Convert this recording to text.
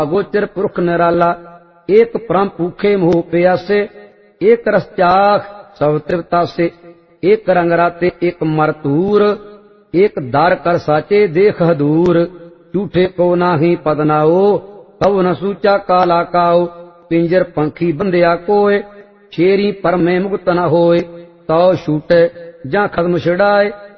अगोचर पुरख निराला। एक परम भूखे मोह प्यासे, एक रस चाख सब तृप्ता से। एक रंग राते एक मरतूर, एक दार कर साचे देख दूर। झूठे को नाही पद नाओ, कब न सूचा काला काओ। पिंजर पंखी बंदिया कोय, शेरी पर में मुक्त न होए। तौ छूटे जा खत्म छिड़ाए,